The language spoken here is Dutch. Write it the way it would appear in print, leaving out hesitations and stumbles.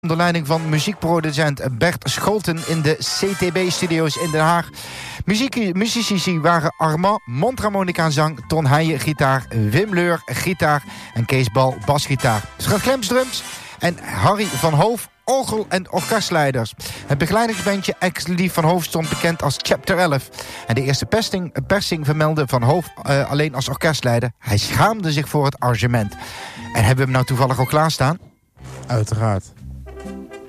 Onder leiding van muziekproducent Bert Scholten in de CTB-studio's in Den Haag. Muzici waren Armand, mondharmonica en zang, Ton Heijen, gitaar, Wim Leur, gitaar en Kees Bal, basgitaar. Schat Klemps, drums en Harry van Hoof, orgel- en orkestleiders. Het begeleidingsbandje Ex-Lief van Hoof stond bekend als Chapter 11. En de eerste persing vermeldde Van Hoof alleen als orkestleider. Hij schaamde zich voor het arrangement. En hebben we hem nou toevallig al klaarstaan? Uiteraard.